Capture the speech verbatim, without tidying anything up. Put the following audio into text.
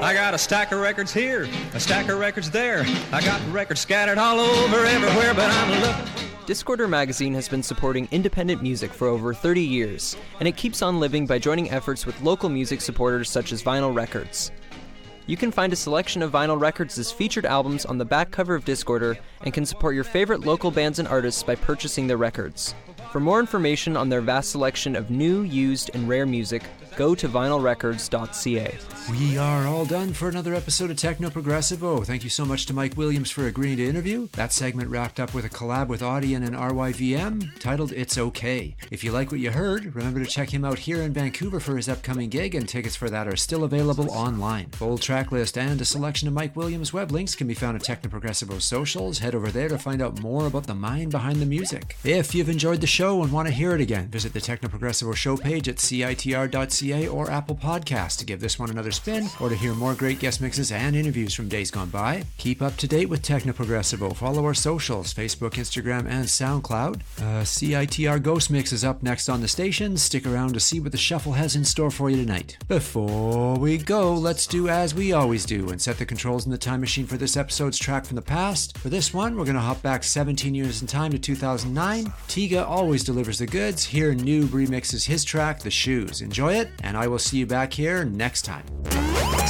I got a stack of records here, a stack of records there. I got records scattered all over everywhere, but I'm looking. Discorder Magazine has been supporting independent music for over thirty years, and it keeps on living by joining efforts with local music supporters such as Vinyl Records. You can find a selection of Vinyl Records' featured albums on the back cover of Discorder and can support your favorite local bands and artists by purchasing their records. For more information on their vast selection of new, used, and rare music, go to vinyl records dot c a. We are all done for another episode of Techno Progressivo. Thank you so much to Mike Williams for agreeing to interview. That segment wrapped up with a collab with Audion and R Y V M titled It's Okay. If you like what you heard, remember to check him out here in Vancouver for his upcoming gig, and tickets for that are still available online. Full track list and a selection of Mike Williams web links can be found at Techno Progressivo's socials. Head over there to find out more about the mind behind the music. If you've enjoyed the show and want to hear it again, visit the Techno Progressivo show page at c i t r dot c a or Apple Podcasts to give this one another spin, or to hear more great guest mixes and interviews from days gone by. Keep up to date with Techno Progressivo. Follow our socials, Facebook, Instagram, and SoundCloud. Uh, C I T R Ghost Mix is up next on the station. Stick around to see what the shuffle has in store for you tonight. Before we go, let's do as we always do and set the controls in the time machine for this episode's track from the past. For this one, we're going to hop back seventeen years in time to two thousand nine. Tiga always delivers the goods. Here, Noob remixes his track, The Shoes. Enjoy it, and I will see you back here next time.